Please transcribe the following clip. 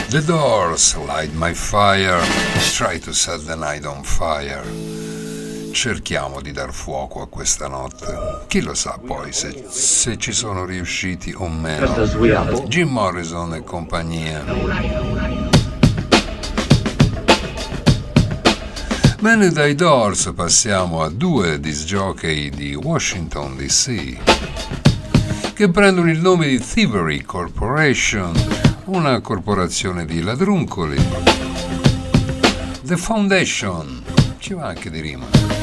The Doors, Light My Fire, Try to Set the Night on Fire. Cerchiamo di dar fuoco a questa notte. Chi lo sa poi se ci sono riusciti o meno. Jim Morrison e compagnia. Bene, dai Doors passiamo a due disc jockey di Washington DC che prendono il nome di Thievery Corporation, una corporazione di ladruncoli. The Foundation, ci va anche di rima.